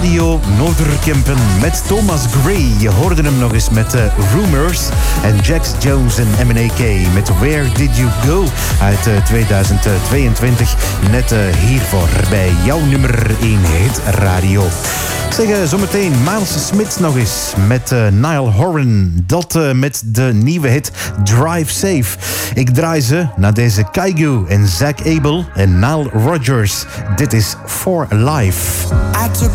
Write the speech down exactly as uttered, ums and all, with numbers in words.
Radio Noorderkempen met Thomas Gray. Je hoorde hem nog eens met uh, Rumors. En Jax Jones en M and A K met Where Did You Go uit uh, tweeduizend tweeëntwintig. Net uh, hiervoor bij jouw nummer één hit radio. Zeg, uh, zometeen Miles Smith nog eens met uh, Niall Horan. Dat uh, met de nieuwe hit Drive Safe. Ik draai ze naar deze Kygo en Zach Abel en Nile Rodgers. Dit is For Life.